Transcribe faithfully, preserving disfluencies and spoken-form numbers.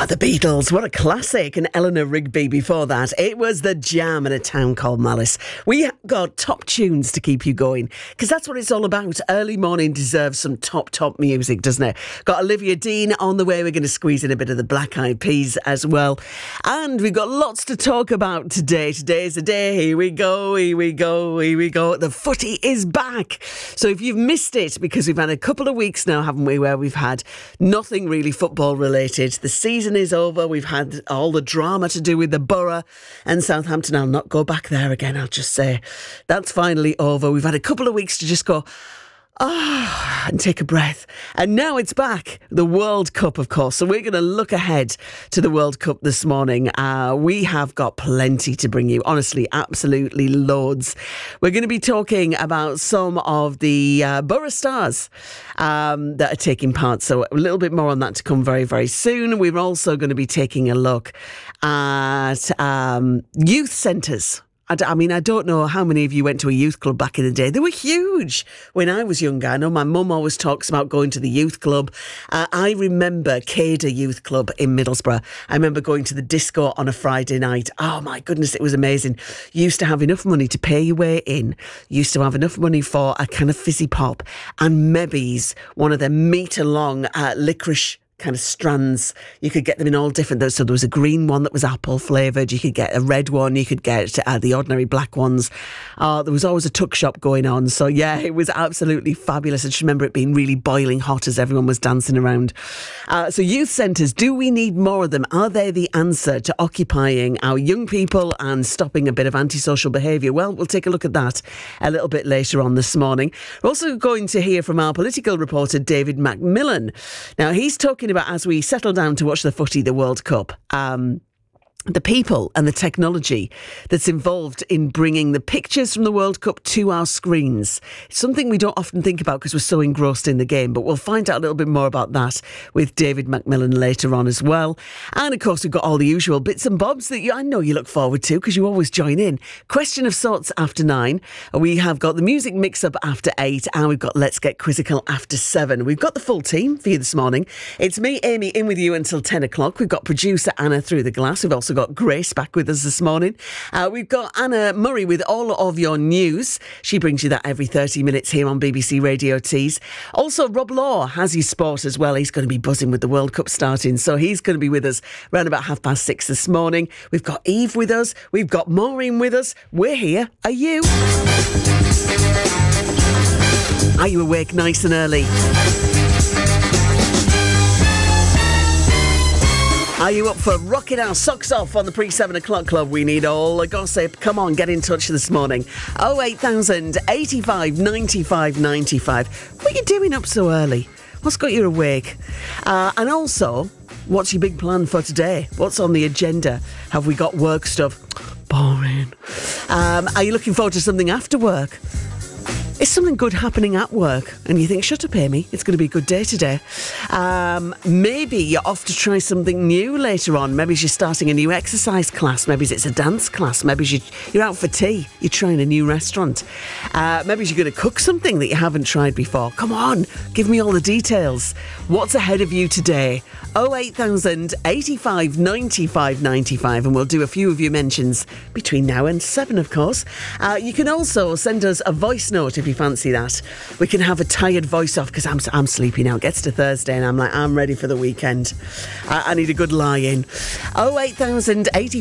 Ah, the Beatles, what a classic. And Eleanor Rigby before that. It was The Jam in a town called Malice. We got top tunes to keep you going, because that's what it's all about. Early morning deserves some top, top music, doesn't it? Got Olivia Dean on the way. We're going to squeeze in a bit of the Black Eyed Peas as well. And we've got lots to talk about today. Today's the day. Here we go, here we go, here we go. The footy is back. So if you've missed it, because we've had a couple of weeks now, haven't we, where we've had nothing really football related. The season is over. We've had all the drama to do with the Borough and Southampton. I'll not go back there again. I'll just say that's finally over. We've had a couple of weeks to just go, ah, oh, and take a breath. And now it's back. The World Cup, of course. So we're going to look ahead to the World Cup this morning. Uh, we have got plenty to bring you. Honestly, absolutely loads. We're going to be talking about some of the uh, Borough stars um, that are taking part. So a little bit more on that to come very, very soon. We're also going to be taking a look at um, youth centres. I, d- I mean, I don't know how many of you went to a youth club back in the day. They were huge when I was younger. I know my mum always talks about going to the youth club. Uh, I remember Cader Youth Club in Middlesbrough. I remember going to the disco on a Friday night. Oh, my goodness, it was amazing. You used to have enough money to pay your way in. You used to have enough money for a kind of fizzy pop and maybe's, one of them metre-long uh, licorice kind of strands. You could get them in all different. So there was a green one that was apple flavoured. You could get a red one. You could get uh, the ordinary black ones. Uh, there was always a tuck shop going on. So yeah, it was absolutely fabulous. I just remember it being really boiling hot as everyone was dancing around. Uh, so youth centres, do we need more of them? Are they the answer to occupying our young people and stopping a bit of antisocial behaviour? Well, we'll take a look at that a little bit later on this morning. We're also going to hear from our political reporter, David Macmillan. Now, he's talking about, as we settle down to watch the footy, the World Cup, um, the people and the technology that's involved in bringing the pictures from the World Cup to our screens. It's something we don't often think about because we're so engrossed in the game, but we'll find out a little bit more about that with David Macmillan later on as well. And of course, we've got all the usual bits and bobs that you, I know you look forward to because you always join in. Question of Sorts after nine. We have got the music mix-up after eight, and we've got Let's Get Quizzical after seven. We've got the full team for you this morning. It's me, Amy, in with you until ten o'clock. We've got producer Anna through the glass. We've also got Grace back with us this morning. Uh, we've got Anna Murray with all of your news. She brings you that every thirty minutes here on B B C Radio Tees. Also, Rob Law has his sport as well. He's going to be buzzing with the World Cup starting, so he's going to be with us around about half past six this morning. We've got Eve with us. We've got Maureen with us. We're here. Are you? Are you awake nice and early? Are you up for rocking our socks off on the pre-seven o'clock club? We need all the gossip. Come on, get in touch this morning. oh eight thousand, eighty-five, ninety-five, ninety-five. What are you doing up so early? What's got you awake? Uh, and also, what's your big plan for today? What's on the agenda? Have we got work stuff? Boring. Um, are you looking forward to something after work? Is something good happening at work and you think, shut up, Amy, it's going to be a good day today? Um, maybe you're off to try something new later on. Maybe you're starting a new exercise class. Maybe it's a dance class. Maybe you're out for tea. You're trying a new restaurant. Uh, maybe you're going to cook something that you haven't tried before. Come on, give me all the details. What's ahead of you today? oh eight thousand, eighty-five, ninety-five, ninety-five, and we'll do a few of your mentions between now and seven, of course. Uh, you can also send us a voice note if you fancy that. We can have a tired voice off because I'm, I'm sleepy now. It gets to Thursday and I'm like, I'm ready for the weekend. I, I need a good lie in. oh eight thousand, eighty-five